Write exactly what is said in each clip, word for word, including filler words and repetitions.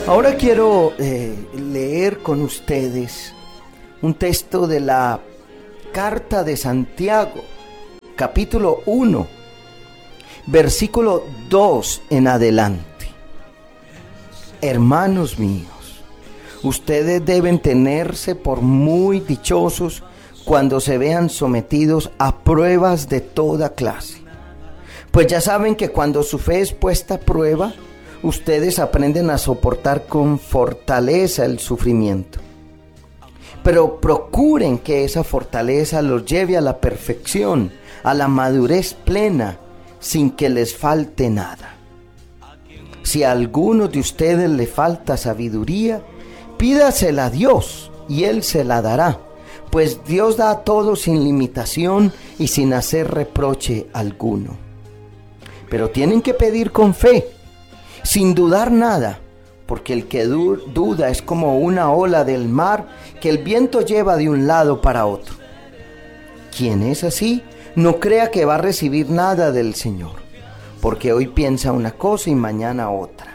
Ahora quiero eh, leer con ustedes un texto de la Carta de Santiago, capítulo uno, versículo dos en adelante. Hermanos míos, ustedes deben tenerse por muy dichosos cuando se vean sometidos a pruebas de toda clase. Pues ya saben que cuando su fe es puesta a prueba, ustedes aprenden a soportar con fortaleza el sufrimiento. Pero procuren que esa fortaleza los lleve a la perfección, a la madurez plena, sin que les falte nada. Si a alguno de ustedes le falta sabiduría, pídasela a Dios y Él se la dará, pues Dios da a todos sin limitación y sin hacer reproche alguno. Pero tienen que pedir con fe, sin dudar nada, porque el que du- duda es como una ola del mar que el viento lleva de un lado para otro. Quien es así, no crea que va a recibir nada del Señor, porque hoy piensa una cosa y mañana otra.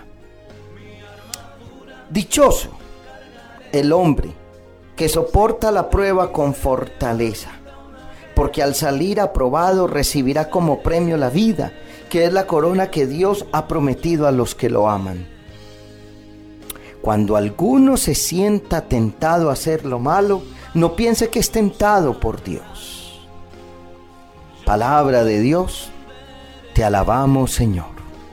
Dichoso el hombre que soporta la prueba con fortaleza, porque al salir aprobado recibirá como premio la vida, que es la corona que Dios ha prometido a los que lo aman. Cuando alguno se sienta tentado a hacer lo malo, no piense que es tentado por Dios. Palabra de Dios, te alabamos, Señor.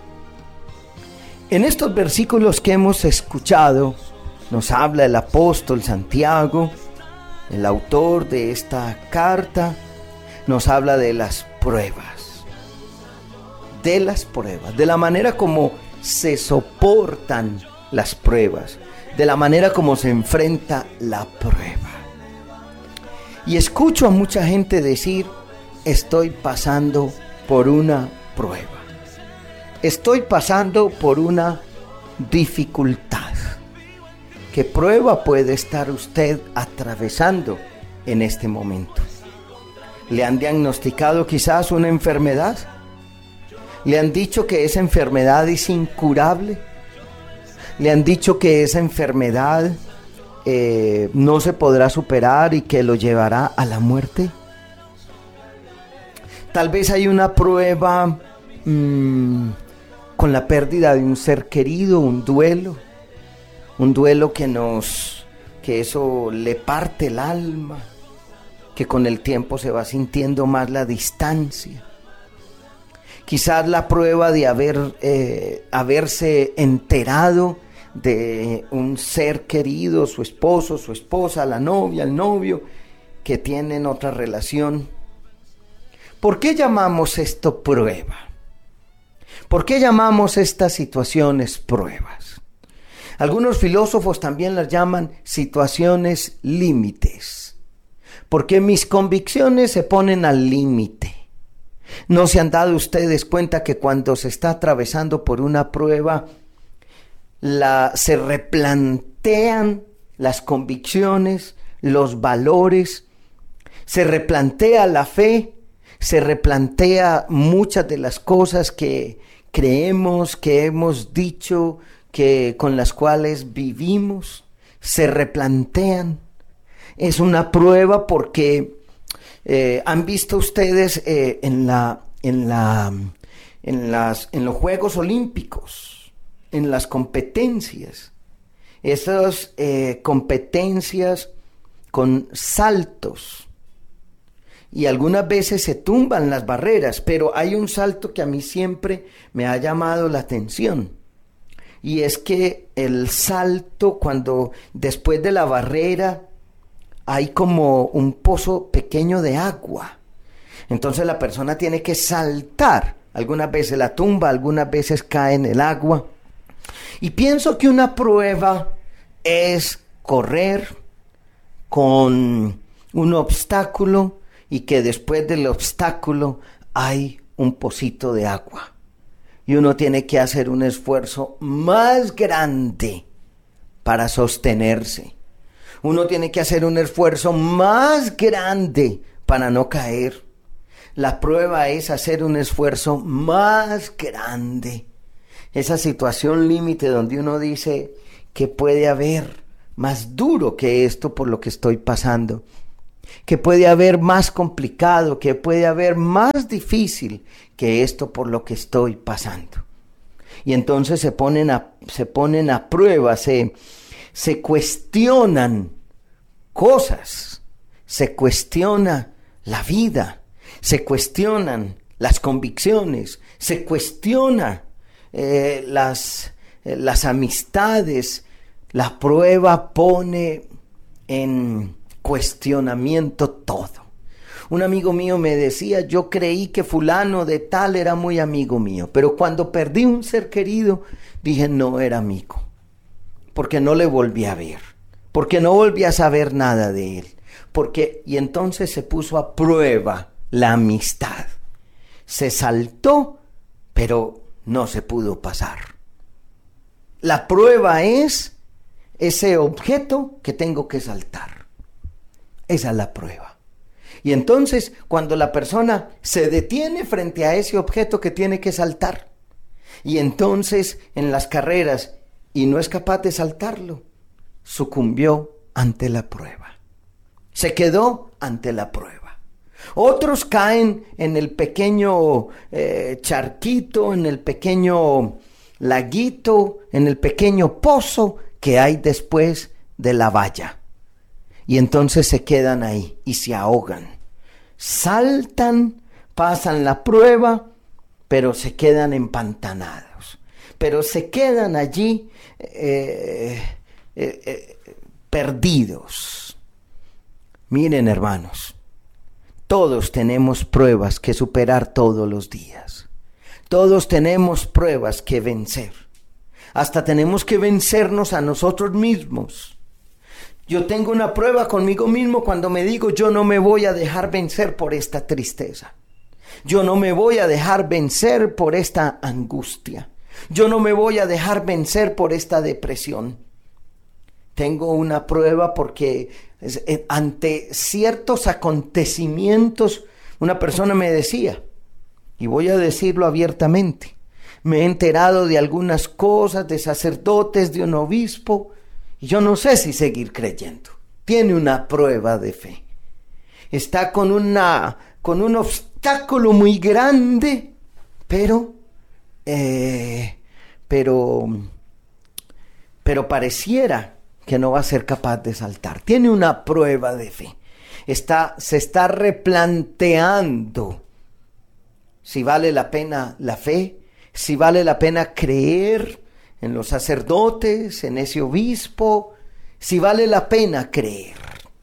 En estos versículos que hemos escuchado, nos habla el apóstol Santiago, el autor de esta carta, nos habla de las pruebas, de las pruebas, de la manera como se soportan las pruebas, de la manera como se enfrenta la prueba. Y escucho a mucha gente decir: estoy pasando por una prueba, estoy pasando por una dificultad. ¿Qué prueba puede estar usted atravesando en este momento? ¿Le han diagnosticado quizás una enfermedad? ¿Le han dicho que esa enfermedad es incurable? ¿Le han dicho que esa enfermedad eh, no se podrá superar y que lo llevará a la muerte? Tal vez hay una prueba mmm, con la pérdida de un ser querido, un duelo, un duelo que nos, que eso le parte el alma, que con el tiempo se va sintiendo más la distancia. Quizás la prueba de haber, eh, haberse enterado de un ser querido, su esposo, su esposa, la novia, el novio, que tienen otra relación. ¿Por qué llamamos esto prueba? ¿Por qué llamamos estas situaciones pruebas? Algunos filósofos también las llaman situaciones límites, porque mis convicciones se ponen al límite. ¿No se han dado ustedes cuenta que cuando se está atravesando por una prueba, la, se replantean las convicciones, los valores, se replantea la fe, se replantea muchas de las cosas que creemos, que hemos dicho, que con las cuales vivimos, se replantean? Es una prueba porque eh, han visto ustedes eh, en la, en la, en las, en los Juegos Olímpicos, en las competencias, esas eh, competencias con saltos, y algunas veces se tumban las barreras, pero hay un salto que a mí siempre me ha llamado la atención. Y es que el salto, cuando después de la barrera hay como un pozo pequeño de agua, entonces la persona tiene que saltar. Algunas veces la tumba, algunas veces cae en el agua. Y pienso que una prueba es correr con un obstáculo y que después del obstáculo hay un pocito de agua. Y uno tiene que hacer un esfuerzo más grande para sostenerse. Uno tiene que hacer un esfuerzo más grande para no caer. La prueba es hacer un esfuerzo más grande. Esa situación límite donde uno dice, ¿qué puede haber más duro que esto por lo que estoy pasando? ¿Qué puede haber más complicado? ¿Qué puede haber más difícil que esto por lo que estoy pasando? Y entonces se ponen a, se ponen a prueba, se, se cuestionan cosas, se cuestiona la vida, se cuestionan las convicciones, se cuestiona eh, las, eh, las amistades. La prueba pone en cuestionamiento todo. Un amigo mío me decía, yo creí que fulano de tal era muy amigo mío, pero cuando perdí un ser querido, dije no era amigo, porque no le volví a ver, porque no volví a saber nada de él, porque y entonces se puso a prueba la amistad. Se saltó, pero no se pudo pasar. La prueba es ese objeto que tengo que saltar. Esa es la prueba. Y entonces, cuando la persona se detiene frente a ese objeto que tiene que saltar, y entonces en las carreras, y no es capaz de saltarlo, sucumbió ante la prueba. Se quedó ante la prueba. Otros caen en el pequeño eh, charquito, en el pequeño laguito, en el pequeño pozo que hay después de la valla. Y entonces se quedan ahí y se ahogan. Saltan, pasan la prueba, pero se quedan empantanados. Pero se quedan allí eh, eh, eh, perdidos. Miren, hermanos, todos tenemos pruebas que superar todos los días. Todos tenemos pruebas que vencer. Hasta tenemos que vencernos a nosotros mismos. Yo tengo una prueba conmigo mismo cuando me digo, yo no me voy a dejar vencer por esta tristeza. Yo no me voy a dejar vencer por esta angustia. Yo no me voy a dejar vencer por esta depresión. Tengo una prueba porque ante ciertos acontecimientos, una persona me decía, y voy a decirlo abiertamente, me he enterado de algunas cosas, de sacerdotes, de un obispo, y yo no sé si seguir creyendo. Tiene una prueba de fe. Está con, una, con un obstáculo muy grande, pero, eh, pero, pero pareciera que no va a ser capaz de saltar. Tiene una prueba de fe. Está, se está replanteando si vale la pena la fe, si vale la pena creer en los sacerdotes, en ese obispo, si vale la pena creer.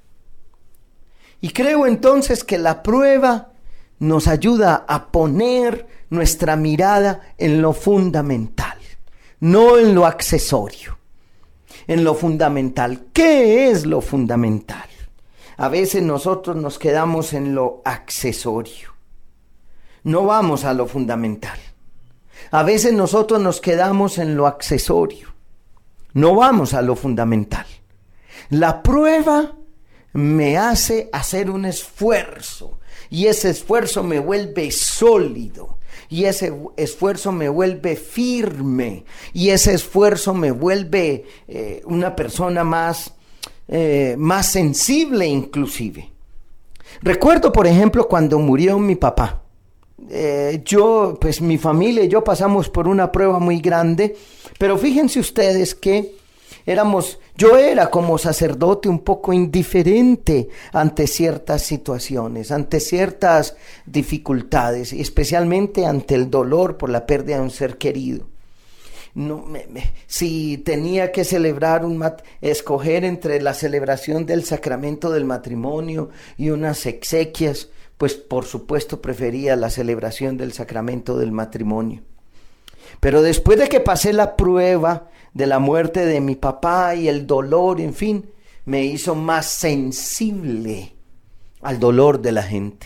Y creo entonces que la prueba nos ayuda a poner nuestra mirada en lo fundamental, no en lo accesorio, en lo fundamental. ¿Qué es lo fundamental? A veces nosotros nos quedamos en lo accesorio, no vamos a lo fundamental. A veces nosotros nos quedamos en lo accesorio, no vamos a lo fundamental. La prueba me hace hacer un esfuerzo y ese esfuerzo me vuelve sólido y ese esfuerzo me vuelve firme y ese esfuerzo me vuelve eh, una persona más, eh, más sensible inclusive. Recuerdo, por ejemplo, cuando murió mi papá. Eh, yo, pues mi familia y yo pasamos por una prueba muy grande, pero fíjense ustedes que éramos, yo era como sacerdote un poco indiferente ante ciertas situaciones, ante ciertas dificultades, y especialmente ante el dolor por la pérdida de un ser querido. No, me, me, si tenía que celebrar un mat, escoger entre la celebración del sacramento del matrimonio y unas exequias, pues por supuesto prefería la celebración del sacramento del matrimonio. Pero después de que pasé la prueba de la muerte de mi papá y el dolor, en fin, me hizo más sensible al dolor de la gente.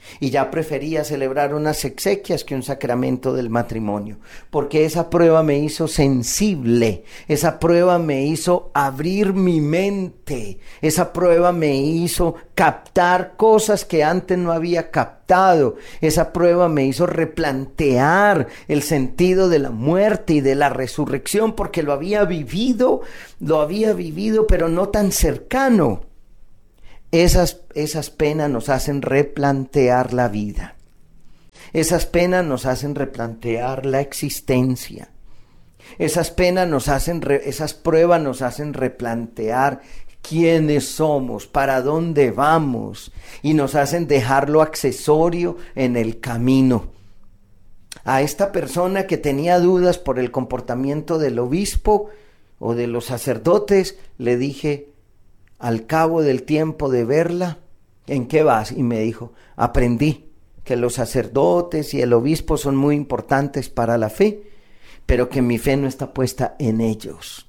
Y ya prefería celebrar unas exequias que un sacramento del matrimonio, porque esa prueba me hizo sensible, esa prueba me hizo abrir mi mente, esa prueba me hizo captar cosas que antes no había captado, esa prueba me hizo replantear el sentido de la muerte y de la resurrección, porque lo había vivido, lo había vivido, pero no tan cercano. Esas, esas penas nos hacen replantear la vida. Esas penas nos hacen replantear la existencia. Esas penas nos hacen, re, esas pruebas nos hacen replantear quiénes somos, para dónde vamos, y nos hacen dejar lo accesorio en el camino. A esta persona que tenía dudas por el comportamiento del obispo o de los sacerdotes, le dije, al cabo del tiempo de verla, ¿en qué vas? Y me dijo, aprendí que los sacerdotes y el obispo son muy importantes para la fe, pero que mi fe no está puesta en ellos.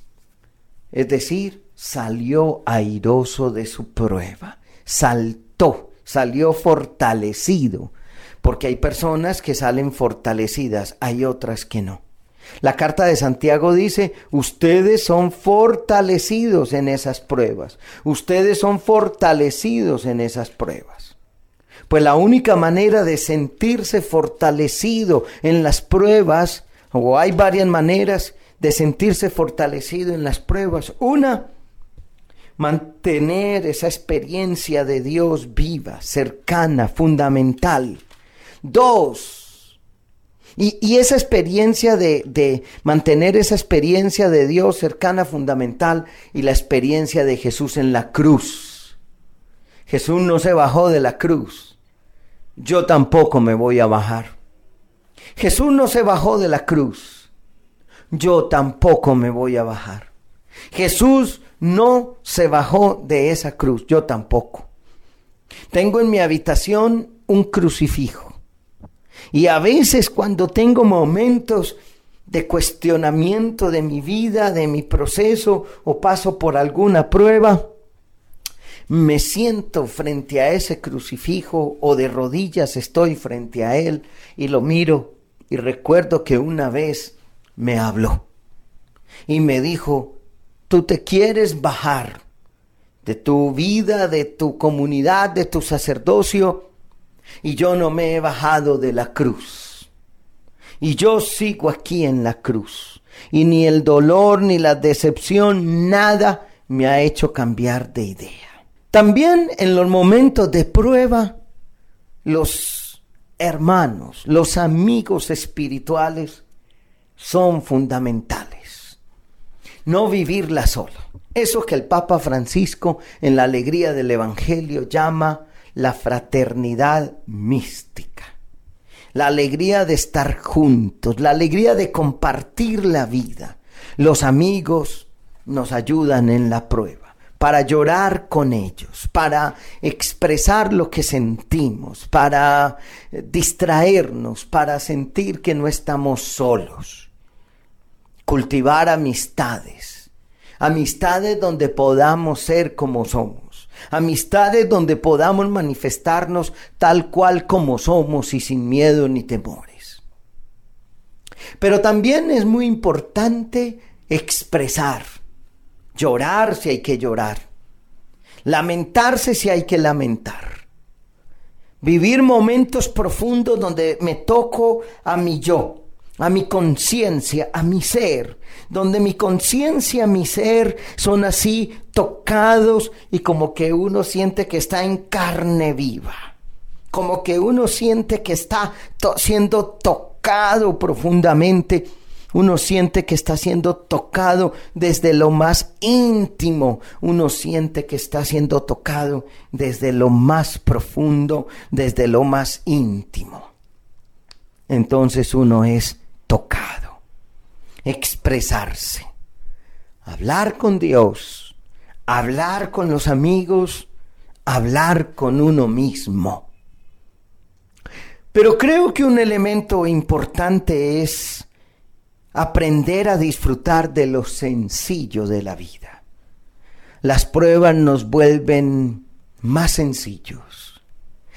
Es decir, salió airoso de su prueba, saltó, salió fortalecido, porque hay personas que salen fortalecidas, hay otras que no. La carta de Santiago dice, ustedes son fortalecidos en esas pruebas, ustedes son fortalecidos en esas pruebas. Pues la única manera de sentirse fortalecido en las pruebas, o hay varias maneras de sentirse fortalecido en las pruebas. Una, mantener esa experiencia de Dios viva, cercana, fundamental. Dos, Y, y esa experiencia de, de mantener esa experiencia de Dios cercana, fundamental, y la experiencia de Jesús en la cruz. Jesús no se bajó de la cruz. Yo tampoco me voy a bajar. Jesús no se bajó de la cruz. Yo tampoco me voy a bajar. Jesús no se bajó de esa cruz. Yo tampoco. Tengo en mi habitación un crucifijo. Y a veces cuando tengo momentos de cuestionamiento de mi vida, de mi proceso, o paso por alguna prueba, me siento frente a ese crucifijo o de rodillas estoy frente a él y lo miro y recuerdo que una vez me habló y me dijo, tú te quieres bajar de tu vida, de tu comunidad, de tu sacerdocio, y yo no me he bajado de la cruz. Y yo sigo aquí en la cruz. Y ni el dolor ni la decepción, nada me ha hecho cambiar de idea. También en los momentos de prueba, los hermanos, los amigos espirituales son fundamentales. No vivirla solo. Eso que el Papa Francisco en la alegría del Evangelio llama la fraternidad mística, la alegría de estar juntos, la alegría de compartir la vida. Los amigos nos ayudan en la prueba, para llorar con ellos, para expresar lo que sentimos, para distraernos, para sentir que no estamos solos. Cultivar amistades, amistades donde podamos ser como somos. Amistades donde podamos manifestarnos tal cual como somos y sin miedo ni temores. Pero también es muy importante expresar, llorar si hay que llorar, lamentarse si hay que lamentar, vivir momentos profundos donde me toco a mi yo, a mi conciencia, a mi ser, donde mi conciencia, mi ser son así tocados y como que uno siente que está en carne viva, como que uno siente que está to- siendo tocado profundamente, uno siente que está siendo tocado desde lo más íntimo, uno siente que está siendo tocado desde lo más profundo, desde lo más íntimo. Entonces uno es tocado. Expresarse, hablar con Dios, hablar con los amigos, hablar con uno mismo. Pero creo que un elemento importante es aprender a disfrutar de lo sencillo de la vida. Las pruebas nos vuelven más sencillos.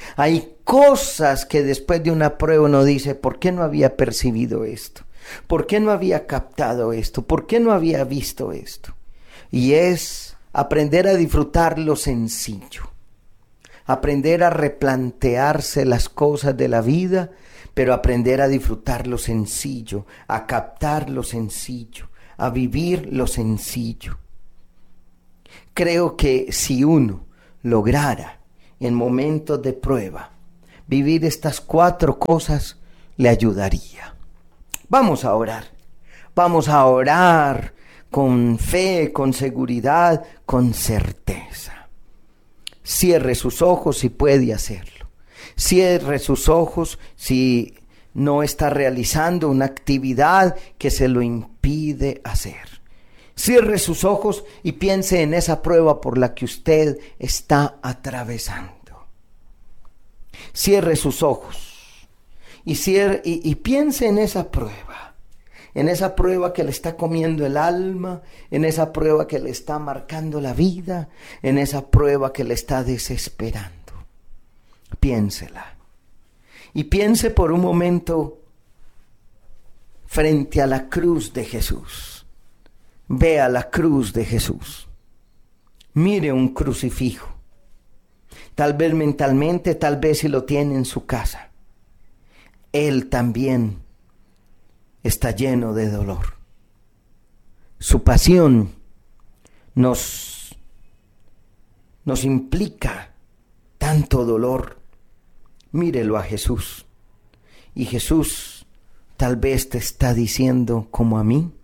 Hay cosas que después de una prueba uno dice, ¿por qué no había percibido esto? ¿Por qué no había captado esto? ¿Por qué no había visto esto? Y es aprender a disfrutar lo sencillo, aprender a replantearse las cosas de la vida, pero aprender a disfrutar lo sencillo, a captar lo sencillo, a vivir lo sencillo. Creo que si uno lograra en momentos de prueba vivir estas cuatro cosas, le ayudaría. Vamos a orar, vamos a orar con fe, con seguridad, con certeza. Cierre sus ojos si puede hacerlo. Cierre sus ojos si no está realizando una actividad que se lo impide hacer. Cierre sus ojos y piense en esa prueba por la que usted está atravesando. Cierre sus ojos y, cierre, y, y piense en esa prueba, en esa prueba que le está comiendo el alma, en esa prueba que le está marcando la vida, en esa prueba que le está desesperando. Piénsela y piense por un momento frente a la cruz de Jesús. Vea la cruz de Jesús. Mire un crucifijo. Tal vez mentalmente, tal vez si lo tiene en su casa. Él también está lleno de dolor. Su pasión nos, nos implica tanto dolor. Mírelo a Jesús. Y Jesús tal vez te está diciendo como a mí: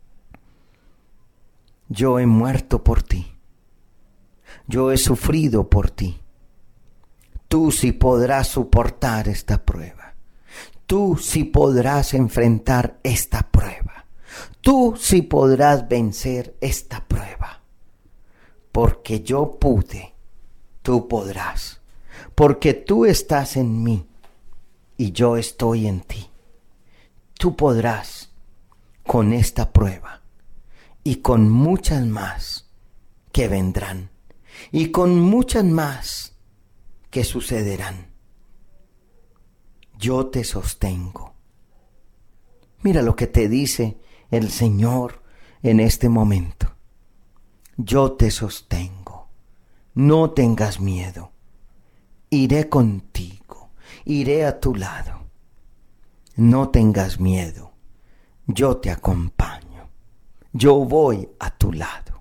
yo he muerto por ti. Yo he sufrido por ti. Tú sí podrás soportar esta prueba. Tú sí podrás enfrentar esta prueba. Tú sí podrás vencer esta prueba. Porque yo pude, tú podrás. Porque tú estás en mí y yo estoy en ti. Tú podrás con esta prueba y con muchas más que vendrán y con muchas más que sucederán. Yo te sostengo. Mira lo que te dice el Señor en este momento. Yo te sostengo. No tengas miedo. Iré contigo. Iré a tu lado. No tengas miedo. Yo te acompaño. Yo voy a tu lado.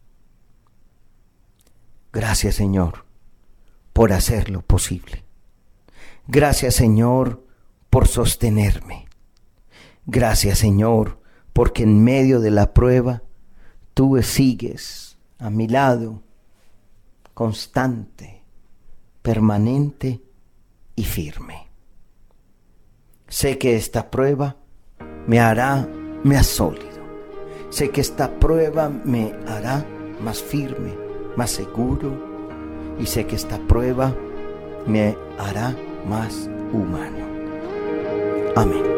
Gracias, Señor, por hacerlo posible. Gracias, Señor, por sostenerme. Gracias, Señor, porque en medio de la prueba tú sigues a mi lado, constante, permanente y firme. Sé que esta prueba me hará más sólido. Sé que esta prueba me hará más firme, más seguro. Y sé que esta prueba me hará más humano. Amén.